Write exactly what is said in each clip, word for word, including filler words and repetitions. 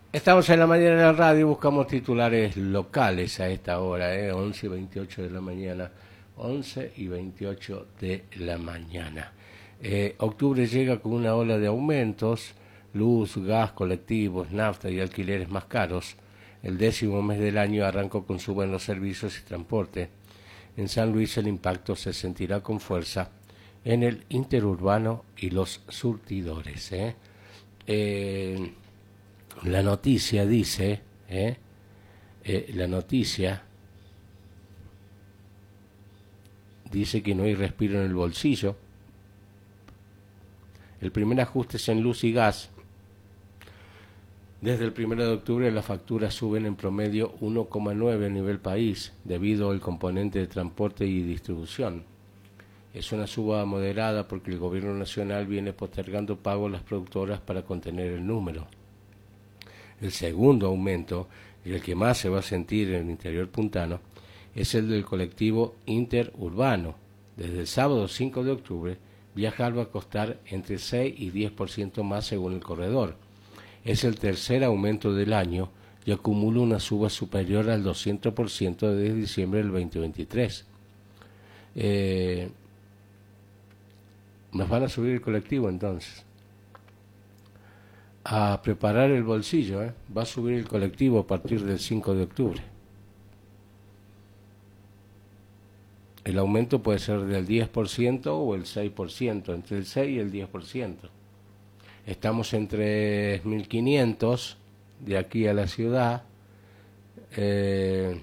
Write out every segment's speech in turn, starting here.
Estamos en la mañana en la radio, buscamos titulares locales a esta hora, ¿eh? once y veintiocho de la mañana. once y veintiocho de la mañana. Eh, octubre llega con una ola de aumentos, luz, gas, colectivos, nafta y alquileres más caros. El décimo mes del año arrancó con suba en los servicios y transporte. En San Luis el impacto se sentirá con fuerza en el interurbano y los surtidores. ¿eh? Eh, la noticia dice, ¿eh? Eh, la noticia dice que no hay respiro en el bolsillo. El primer ajuste es en luz y gas. Desde el primero de octubre las facturas suben en promedio uno coma nueve a nivel país, debido al componente de transporte y distribución. Es una suba moderada porque el gobierno nacional viene postergando pagos a las productoras para contener el número. El segundo aumento, y el que más se va a sentir en el interior puntano, es el del colectivo interurbano. Desde el sábado cinco de octubre, viajar va a costar entre seis y diez por ciento más según el corredor. Es el tercer aumento del año y acumula una suba superior al doscientos por ciento desde diciembre del veinte veintitrés. Eh, nos van a subir el colectivo entonces. A preparar el bolsillo, ¿eh? Va a subir el colectivo a partir del cinco de octubre. El aumento puede ser del diez por ciento o el seis por ciento, entre el seis y el diez por ciento. Estamos en tres mil quinientos de aquí a la ciudad, eh,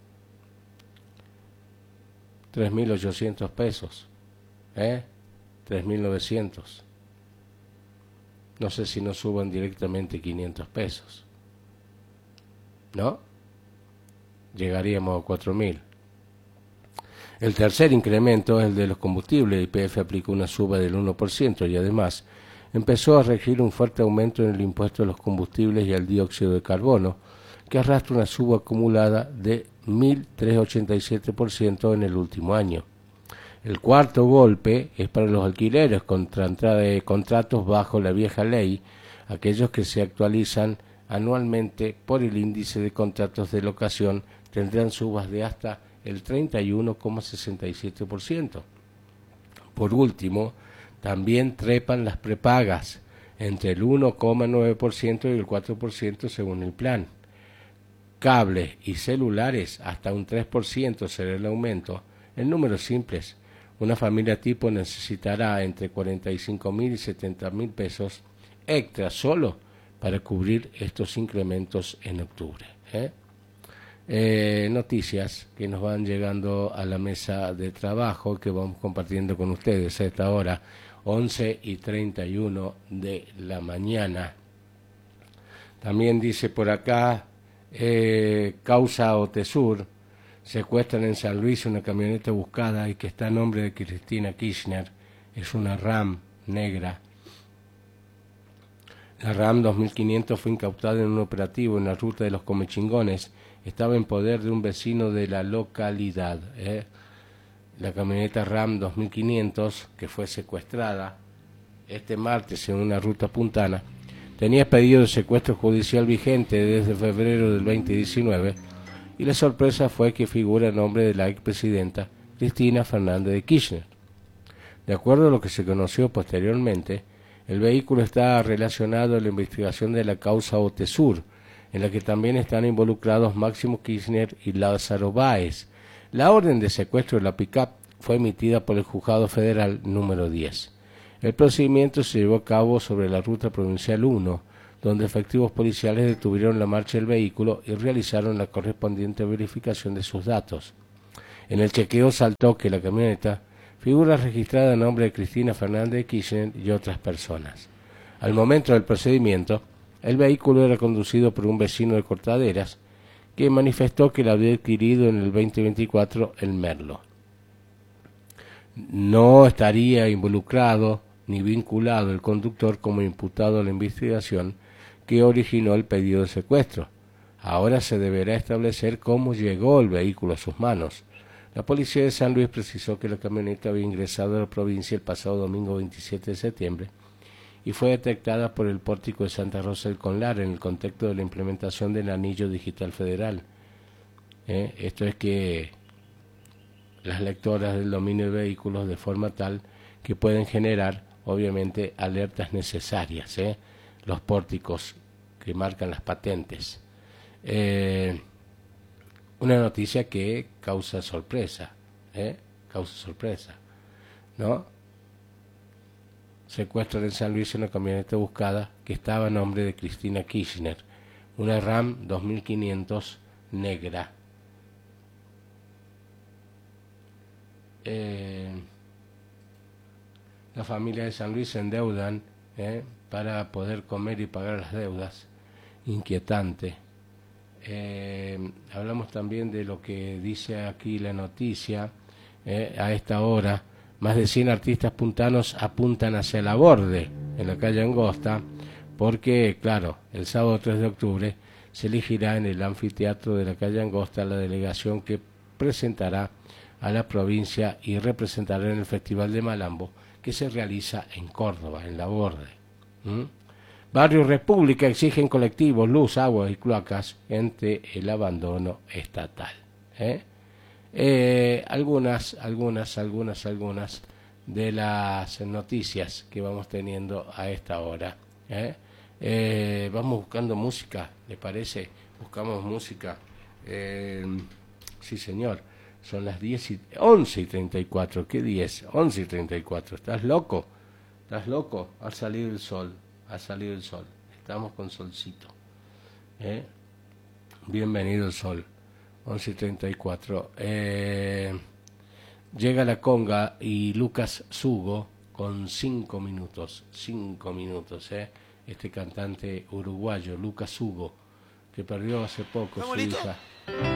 tres mil ochocientos pesos, ¿eh? tres mil novecientos. No sé si nos suban directamente quinientos pesos, ¿no? Llegaríamos a cuatro mil. El tercer incremento es el de los combustibles. Y P F aplicó una suba del uno por ciento y además empezó a regir un fuerte aumento en el impuesto a los combustibles y al dióxido de carbono, que arrastra una suba acumulada de mil trescientos ochenta y siete por ciento en el último año. El cuarto golpe es para los alquileres con contratos bajo la vieja ley, aquellos que se actualizan anualmente por el índice de contratos de locación tendrán subas de hasta el treinta y uno coma sesenta y siete por ciento. Por último, también trepan las prepagas entre el uno coma nueve por ciento y el cuatro por ciento según el plan. Cables y celulares hasta un tres por ciento será el aumento. En números simples, una familia tipo necesitará entre cuarenta y cinco mil y setenta mil pesos extra solo para cubrir estos incrementos en octubre. ¿eh? Eh, noticias que nos van llegando a la mesa de trabajo que vamos compartiendo con ustedes a esta hora, once y treinta y uno de la mañana. También dice por acá, eh, causa Otesur, secuestran en San Luis una camioneta buscada y que está a nombre de Cristina Kirchner, es una RAM negra. La RAM dos mil quinientos fue incautada en un operativo en la ruta de los Comechingones. Estaba en poder de un vecino de la localidad. ¿eh? La camioneta RAM dos mil quinientos, que fue secuestrada este martes en una ruta puntana, tenía pedido de secuestro judicial vigente desde febrero del veinte diecinueve y la sorpresa fue que figura el nombre de la expresidenta Cristina Fernández de Kirchner. De acuerdo a lo que se conoció posteriormente, el vehículo está relacionado a la investigación de la causa Otesur, en la que también están involucrados Máximo Kirchner y Lázaro Báez. La orden de secuestro de la pick-up fue emitida por el Juzgado Federal número diez. El procedimiento se llevó a cabo sobre la ruta provincial uno, donde efectivos policiales detuvieron la marcha del vehículo y realizaron la correspondiente verificación de sus datos. En el chequeo saltó que la camioneta figura registrada a nombre de Cristina Fernández de Kirchner y otras personas. Al momento del procedimiento, el vehículo era conducido por un vecino de Cortaderas, que manifestó que lo había adquirido en el veinte veinticuatro en Merlo. No estaría involucrado ni vinculado el conductor como imputado a la investigación que originó el pedido de secuestro. Ahora se deberá establecer cómo llegó el vehículo a sus manos. La policía de San Luis precisó que la camioneta había ingresado a la provincia el pasado domingo veintisiete de septiembre y fue detectada por el pórtico de Santa Rosa del Conlar en el contexto de la implementación del Anillo Digital Federal. ¿Eh? Esto es que las lectoras del dominio de vehículos de forma tal que pueden generar, obviamente, alertas necesarias, ¿eh? Los pórticos que marcan las patentes. Eh, una noticia que causa sorpresa, ¿eh? Causa sorpresa, ¿no? Secuestran en San Luis una camioneta buscada que estaba a nombre de Cristina Kirchner, una RAM dos mil quinientos negra. Eh, la familia de San Luis se endeudan eh, para poder comer y pagar las deudas. Inquietante. Eh, hablamos también de lo que dice aquí la noticia. Eh, a esta hora, más de cien artistas puntanos apuntan hacia la Borde, en la calle Angosta, porque, claro, el sábado tres de octubre se elegirá en el anfiteatro de la calle Angosta la delegación que presentará a la provincia y representará en el Festival de Malambo que se realiza en Córdoba, en la Borde. ¿Mm? Barrio República exigen colectivos, luz, agua y cloacas ante el abandono estatal. ¿Eh? Eh, algunas, algunas, algunas, algunas de las noticias que vamos teniendo a esta hora. ¿Eh? Eh, vamos buscando música, ¿le parece? Buscamos música. Eh, sí, señor. Son las diez y, once y treinta y cuatro. ¿Qué diez? once y treinta y cuatro. ¿Estás loco? ¿Estás loco? Ha salido el sol. Ha salido el sol. Estamos con solcito. ¿Eh? Bienvenido el sol. once y treinta y cuatro. Eh, llega la conga y Lucas Sugo con cinco minutos. cinco minutos, ¿eh? Este cantante uruguayo, Lucas Sugo, que perdió hace poco su hija.